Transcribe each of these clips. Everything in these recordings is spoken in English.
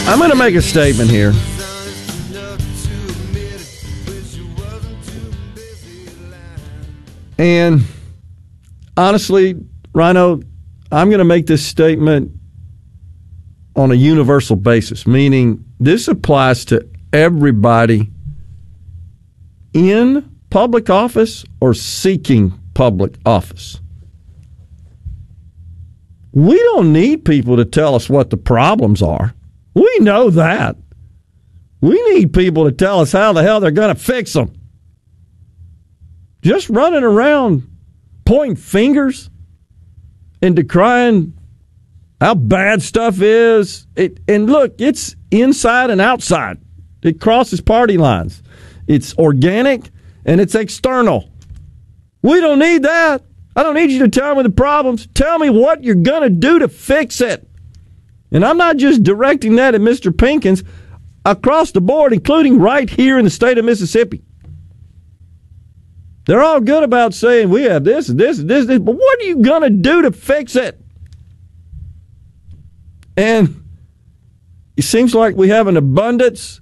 I'm going to make a statement here. And honestly, Rhino, I'm going to make this statement on a universal basis, meaning this applies to everybody in public office or seeking public office. We don't need people to tell us what the problems are. We know that. We need people to tell us how the hell they're going to fix them. Just running around pointing fingers and decrying how bad stuff is. And look, it's inside and outside. It crosses party lines. It's organic and it's external. We don't need that. I don't need you to tell me the problems. Tell me what you're going to do to fix it. And I'm not just directing that at Mr. Pinkins. Across the board, including right here in the state of Mississippi. They're all good about saying we have this and this and this, but what are you going to do to fix it? And it seems like we have an abundance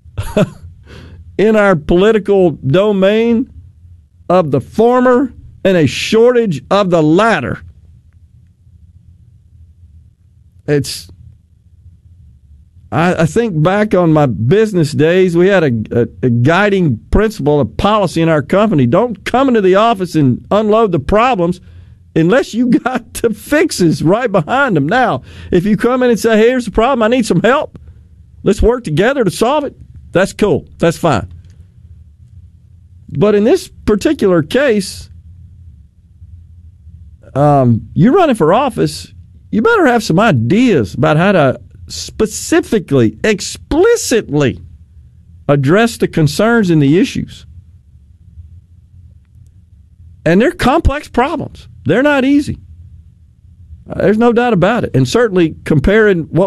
in our political domain of the former and a shortage of the latter. I think back on my business days, we had a guiding principle of policy in our company. Don't come into the office and unload the problems unless you got the fixes right behind them. Now, if you come in and say, hey, here's the problem, I need some help, let's work together to solve it, that's cool. That's fine. But in this particular case, you're running for office, you better have some ideas about how to specifically, explicitly address the concerns and the issues. And they're complex problems. They're not easy. There's no doubt about it. And certainly comparing what